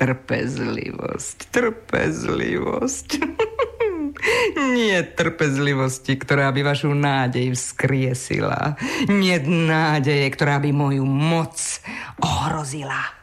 Trpezlivosť. Nie trpezlivosti, ktorá by vašu nádej vzkriesila. Nie nádeje, ktorá by moju moc ohrozila.